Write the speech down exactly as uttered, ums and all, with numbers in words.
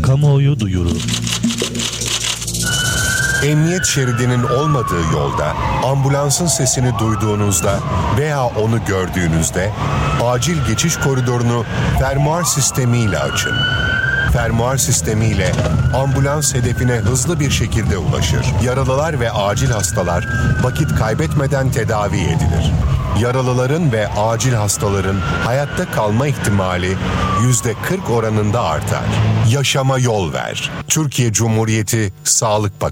Kamuoyu duyuru. Emniyet şeridinin olmadığı yolda ambulansın sesini duyduğunuzda veya onu gördüğünüzde acil geçiş koridorunu fermuar sistemiyle açın. Fermuar sistemiyle ambulans hedefine hızlı bir şekilde ulaşır. Yaralılar ve acil hastalar vakit kaybetmeden tedavi edilir. Yaralıların ve acil hastaların hayatta kalma ihtimali yüzde kırk oranında artar. Yaşama yol ver. Türkiye Cumhuriyeti Sağlık Bakanı.